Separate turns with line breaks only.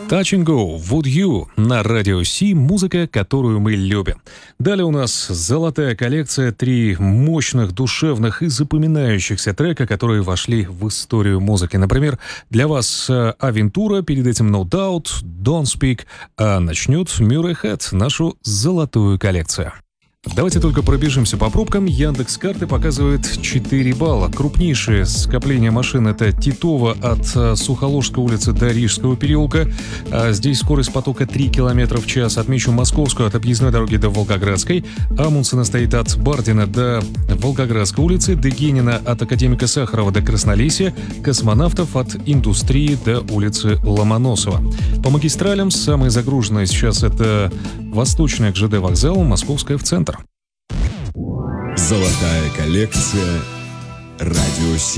Touch and Go, Would You на Радио Си, музыка, которую мы любим. Далее у нас золотая коллекция, 3 мощных, душевных и запоминающихся трека, которые вошли в историю музыки. Например, для вас Авентура, перед этим No Doubt, Don't Speak, а начнет Murray Head, нашу золотую коллекцию. Давайте только пробежимся по пробкам. Яндекс.Карты показывает 4 балла. Крупнейшее скопление машин — это Титово от Сухоложской улицы до Рижского переулка. Здесь скорость потока 3 км в час. Отмечу Московскую от объездной дороги до Волгоградской. Амундсена стоит от Бардина до Волгоградской улицы. Дегенина от Академика Сахарова до Краснолесья. Космонавтов от Индустрии до улицы Ломоносова. По магистралям самая загруженная сейчас — это Восточная к ЖД вокзалу, Московская в центр.
Золотая коллекция Радио Си.